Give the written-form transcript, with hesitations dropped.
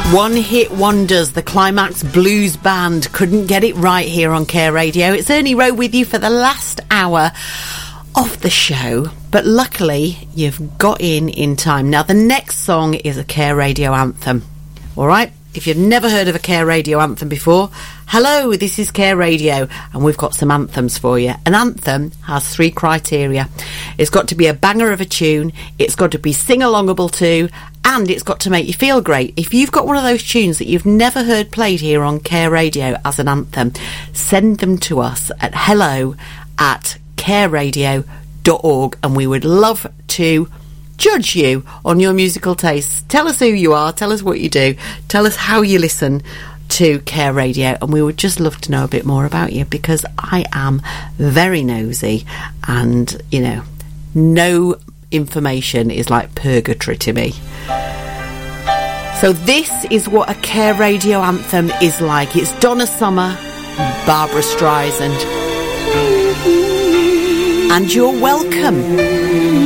One hit wonders, the Climax Blues Band couldn't get it right here on Care Radio. It's Ernie Rowe with you for the last hour of the show, but luckily you've got in time. Now the next song is a Care Radio anthem. Alright, if you've never heard of a Care Radio anthem before, hello, this is Care Radio and we've got some anthems for you. An anthem has 3 criteria. It's got to be a banger of a tune, it's got to be sing-alongable to, and it's got to make you feel great. If you've got one of those tunes that you've never heard played here on Care Radio as an anthem, send them to us at hello@careradio.org and we would love to judge you on your musical tastes. Tell us who you are, tell us what you do, tell us how you listen to Care Radio, and we would just love to know a bit more about you, because I am very nosy and, you know, no information is like purgatory to me. So this is what a Care Radio anthem is like. It's Donna Summer, Barbara Streisand, and you're welcome.